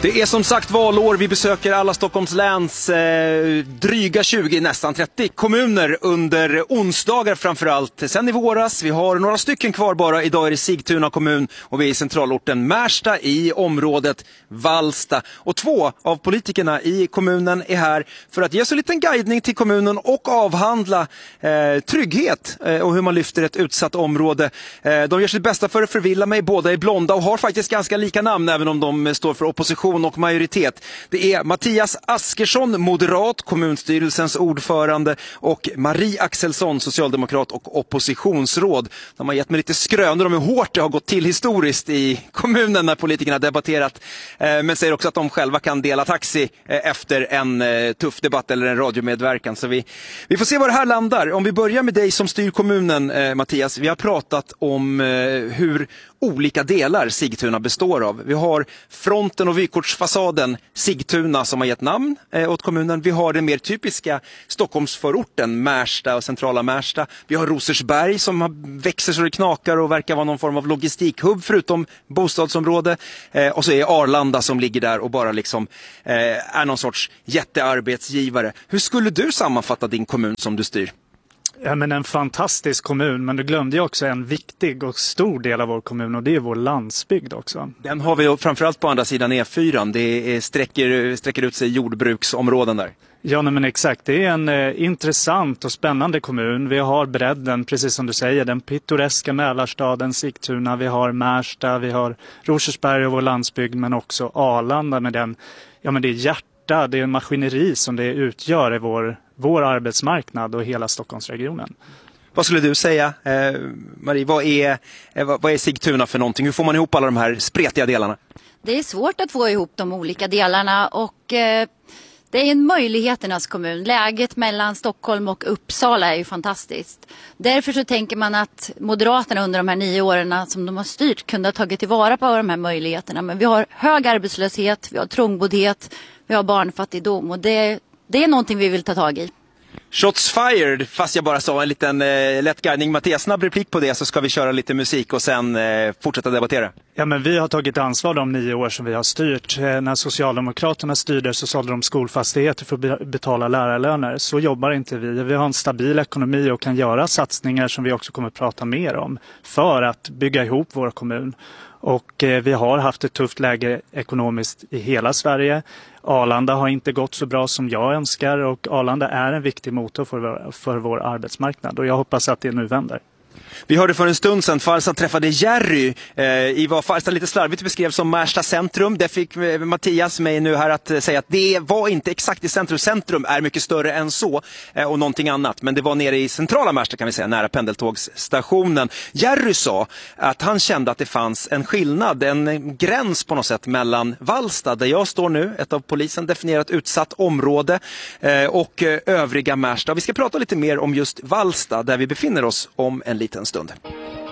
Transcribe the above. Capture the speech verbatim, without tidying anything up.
Det är som sagt valår. Vi besöker alla Stockholms läns eh, dryga tjugo, nästan trettio kommuner under onsdagar framförallt. Sen i våras, vi har några stycken kvar bara. Idag är det Sigtuna kommun och vi är i centralorten Märsta i området Vallsta. Och två av politikerna i kommunen är här för att ge oss en liten guidning till kommunen och avhandla eh, trygghet eh, och hur man lyfter ett utsatt område. Eh, de gör sitt bästa för att förvilla mig. Båda är blonda och har faktiskt ganska lika namn även om de står för opposition och majoritet. Det är Mattias Askersson, moderat, kommunstyrelsens ordförande, och Marie Axelsson, socialdemokrat och oppositionsråd. De har gett mig lite skrönor om hur hårt det har gått till historiskt i kommunen när politikerna debatterat, men säger också att de själva kan dela taxi efter en tuff debatt eller en radiomedverkan. Så vi, vi får se var det här landar. Om vi börjar med dig som styr kommunen, Mattias. Vi har pratat om hur olika delar Sigtuna består av. Vi har fronten och vykortsfasaden Sigtuna som har gett namn eh, åt kommunen. Vi har den mer typiska Stockholmsförorten Märsta och centrala Märsta. Vi har Rosersberg som har, växer så det knakar och verkar vara någon form av logistikhubb förutom bostadsområde. Eh, och så är Arlanda som ligger där och bara liksom eh, är någon sorts jättearbetsgivare. Hur skulle du sammanfatta din kommun som du styr? Ja, men en fantastisk kommun, men du glömde ju också en viktig och stor del av vår kommun och det är vår landsbygd också. Den har vi framförallt på andra sidan E fyra. Det är, sträcker, sträcker ut sig jordbruksområden där. Ja, nej, men exakt. Det är en eh, intressant och spännande kommun. Vi har bredden, precis som du säger, den pittoreska Mälarstaden Sigtuna. Vi har Märsta, vi har Rosersberg och vår landsbygd, men också Arlanda med den, ja men det är hjärta, det är en maskineri som det utgör i vår vår arbetsmarknad och hela Stockholmsregionen. Vad skulle du säga, eh, Marie? Vad är, eh, vad är Sigtuna för någonting? Hur får man ihop alla de här spretiga delarna? Det är svårt att få ihop de olika delarna och eh, det är en möjligheternas kommun. Läget mellan Stockholm och Uppsala är ju fantastiskt. Därför så tänker man att Moderaterna under de här nio åren som de har styrt kunde ha tagit tillvara på de här möjligheterna. Men vi har hög arbetslöshet, vi har trångboddhet, vi har barnfattigdom och det Det är någonting vi vill ta tag i. Shots fired, fast jag bara sa en liten eh, lätt guidning. Mattias, snabb replik på det så ska vi köra lite musik och sen eh, fortsätta debattera. Ja, men vi har tagit ansvar de nio år som vi har styrt. Eh, när Socialdemokraterna styrde så sålde de skolfastigheter för att be- betala lärarlöner. Så jobbar inte vi. Vi har en stabil ekonomi och kan göra satsningar som vi också kommer att prata mer om för att bygga ihop vår kommun. Och eh, vi har haft ett tufft läge ekonomiskt i hela Sverige. Arlanda har inte gått så bra som jag önskar och Arlanda är en viktig motor för vår, för vår arbetsmarknad och jag hoppas att det nu vänder. Vi hörde för en stund sedan Farsa träffade Jerry eh, i vad Farsa lite slarvigt beskrev som Märsta centrum. Det fick eh, Mattias mig nu här att eh, säga att det var inte exakt i centrum. Centrum är mycket större än så eh, och någonting annat. Men det var nere i centrala Märsta kan vi säga, nära pendeltågsstationen. Jerry sa att han kände att det fanns en skillnad, en gräns på något sätt mellan Vallsta där jag står nu, ett av polisen definierat utsatt område eh, och eh, övriga Märsta. Vi ska prata lite mer om just Vallsta där vi befinner oss om en liten stund.